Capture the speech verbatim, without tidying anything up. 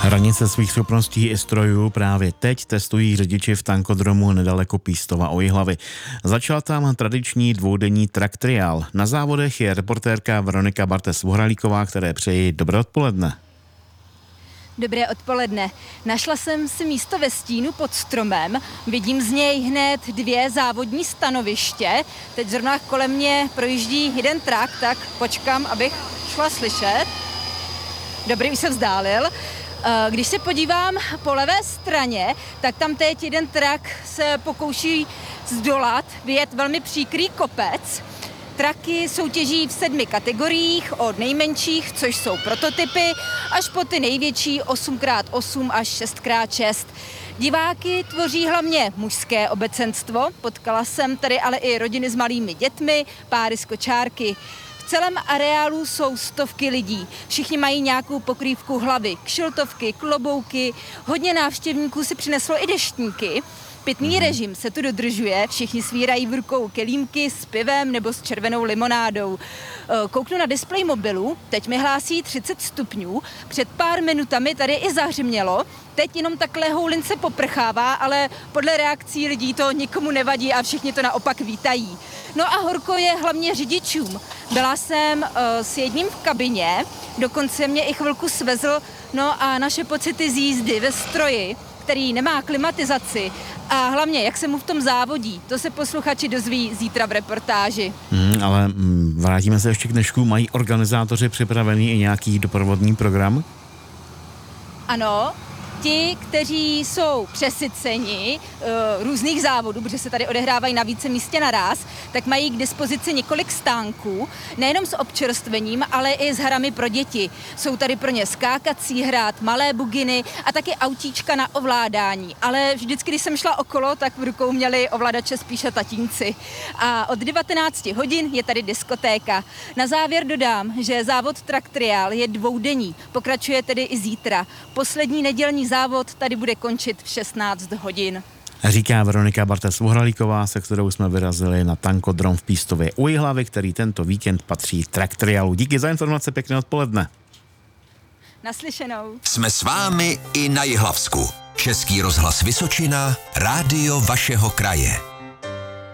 Hranice svých schopností i strojů právě teď testují řidiči v tankodromu nedaleko Pístova u Jihlavy. Začala tam tradiční dvoudenní track trial. Na závodech je reportérka Veronika Bartes-Vohralíková, které přeji dobré odpoledne. Dobré odpoledne. Našla jsem si místo ve stínu pod stromem. Vidím z něj hned dvě závodní stanoviště. Teď zrovna kolem mě projíždí jeden trak, tak počkám, abych šla slyšet. Dobrý, už se vzdálil. Když se podívám po levé straně, tak tam teď jeden trak se pokouší zdolat, vyjet velmi příkrý kopec. Traky soutěží v sedmi kategoriích, od nejmenších, což jsou prototypy, až po ty největší osm krát osm až šest krát šest. Diváky tvoří hlavně mužské obecenstvo, potkala jsem tady ale i rodiny s malými dětmi, páry z kočárky. V celém areálu jsou stovky lidí. Všichni mají nějakou pokrývku hlavy, kšiltovky, klobouky, hodně návštěvníků si přineslo i deštníky. Pitný režim se tu dodržuje, všichni svírají v rukou kelímky s pivem nebo s červenou limonádou. Kouknu na displej mobilu, teď mi hlásí třicet stupňů, před pár minutami tady i zahřmělo, teď jenom takhle houlince poprchává, ale podle reakcí lidí to nikomu nevadí a všichni to naopak vítají. No a horko je hlavně řidičům. Byla jsem uh, s jedním v kabině, dokonce mě i chvilku svezl, no a naše pocity z jízdy ve stroji, který nemá klimatizaci a hlavně, jak se mu v tom závodí, to se posluchači dozví zítra v reportáži. Hmm, ale mm, vrátíme se ještě k dnešku. Mají organizátoři připravený i nějaký doprovodný program? Ano. Ti, kteří jsou přesyceni uh, různých závodů, protože se tady odehrávají na více místě naráz, tak mají k dispozici několik stánků, nejenom s občerstvením, ale i s hrami pro děti. Jsou tady pro ně skákací hrad, malé buginy a taky autíčka na ovládání. Ale vždycky, když jsem šla okolo, tak v rukou měli ovladače spíše tatínci. A od devatenácti hodin je tady diskotéka. Na závěr dodám, že závod Track Trial je dvoudenní, pokračuje tedy i zítra. Poslední nedělní závod tady bude končit v šestnáct hodin. Říká Veronika Bartes-Vohralíková, se kterou jsme vyrazili na tankodrom v Pístově u Jihlavy, který tento víkend patří Track Trialu. Díky za informace, pěkné odpoledne. Naslyšenou. Jsme s vámi i na Jihlavsku. Český rozhlas Vysočina, rádio vašeho kraje.